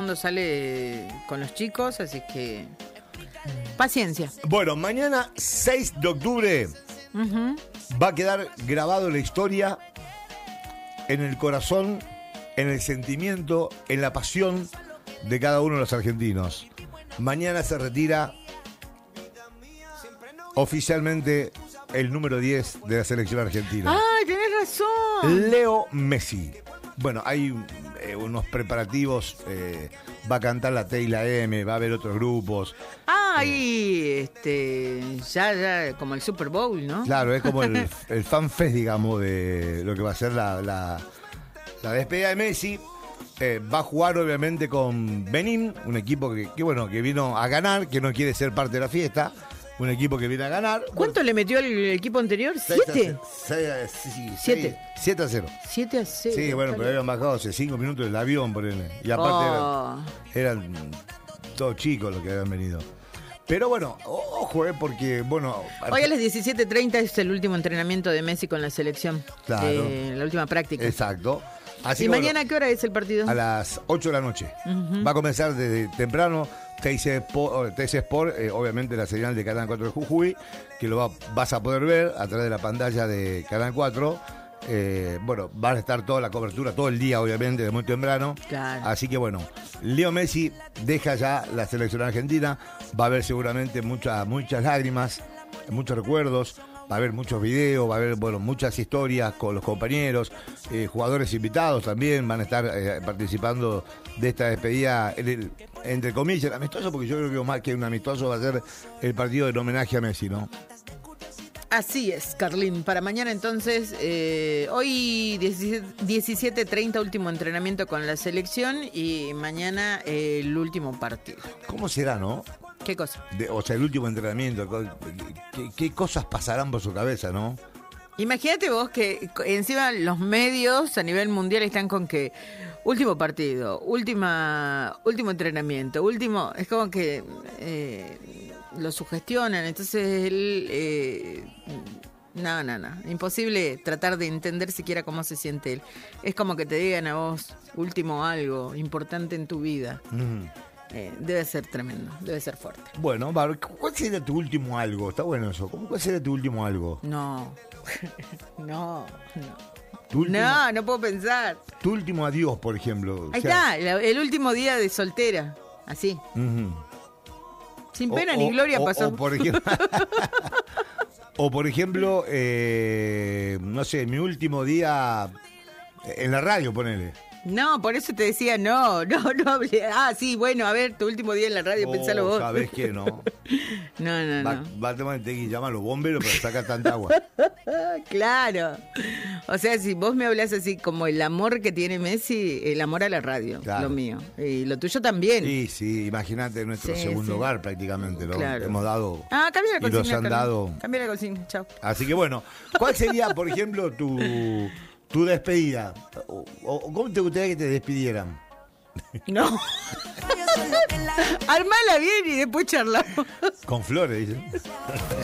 cuándo sale con los chicos, así que paciencia. Bueno, mañana 6 de octubre va a quedar grabado la historia en el corazón, en el sentimiento, en la pasión de cada uno de los argentinos. Mañana se retira oficialmente el número 10 de la selección argentina. ¡Ay, tenés razón! Leo Messi. Bueno, hay unos preparativos, va a cantar la T y la M, va a haber otros grupos. Y ya como el Super Bowl, ¿no? Claro, es como el fan fest, digamos, de lo que va a ser la despedida de Messi. Va a jugar obviamente con Benín, un equipo que vino a ganar, que no quiere ser parte de la fiesta. Un equipo que viene a ganar. ¿Cuánto le metió el equipo anterior? ¿7? 7 a 0. 7 a 0. Sí, bueno, pero habían bajado hace 5 minutos del avión por él. Y aparte eran todos chicos los que habían venido. Pero bueno, ojo, porque bueno. Hoy a las 17:30 es el último entrenamiento de Messi con la selección. Claro. La última práctica. Exacto. Así ¿Y que, mañana a qué hora es el partido? A las 8 de la noche. Va a comenzar desde temprano. TC Sport, obviamente la señal de Canal 4 de Jujuy, que vas a poder ver a través de la pantalla de Canal 4. Bueno, va a estar toda la cobertura, todo el día, obviamente, de muy temprano. Claro. Así que bueno, Leo Messi deja ya la selección argentina. Va a haber seguramente muchas lágrimas, muchos recuerdos. Va a haber muchos videos, va a haber muchas historias con los compañeros, jugadores invitados también van a estar participando de esta despedida, entre comillas, amistoso, porque yo creo que más que un amistoso va a ser el partido en homenaje a Messi, ¿no? Así es, Carlín. Para mañana entonces, hoy 17:30 último entrenamiento con la selección y mañana el último partido. ¿Cómo será, no? ¿Qué cosa? O sea, el último entrenamiento. ¿Qué cosas pasarán por su cabeza, no? Imagínate vos que encima los medios a nivel mundial están con que último partido, último entrenamiento, es como que lo sugestionan, entonces él no, imposible tratar de entender siquiera cómo se siente él. Es como que te digan a vos último algo importante en tu vida. Debe ser tremendo, debe ser fuerte. Bueno, ¿cuál sería tu último algo? Está bueno eso. ¿Cuál sería tu último algo? No. No puedo pensar. Tu último adiós, por ejemplo. Ahí está, el último día de soltera, así. Sin pena ni gloria pasó. O por ejemplo, no sé, mi último día en la radio, ponele. No, por eso te decía, no. Sí, bueno, a ver, tu último día en la radio, pensalo vos. ¿Sabés qué? No. No. Va a tomar que llama a los bomberos para sacar tanta agua. Claro. O sea, si vos me hablás así como el amor que tiene Messi, el amor a la radio, claro. Lo mío. Y lo tuyo también. Sí, imagínate nuestro segundo hogar prácticamente, ¿no? Claro. Hemos dado. Cambia la consigna. Y nos han dado. Cambia la consigna, chao. Así que bueno, ¿cuál sería, por ejemplo, tu despedida? ¿O cómo te gustaría que te despidieran? No. Armala bien y después charlamos. Con flores, dicen.